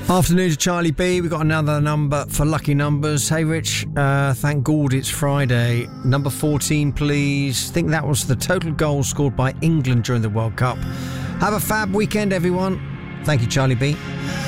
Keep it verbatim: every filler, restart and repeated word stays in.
Afternoon to Charlie B. We've got another number for lucky numbers. Hey, Rich, uh, thank God it's Friday. Number fourteen, please. I think that was the total goal scored by England during the World Cup. Have a fab weekend, everyone. Thank you, Charlie B.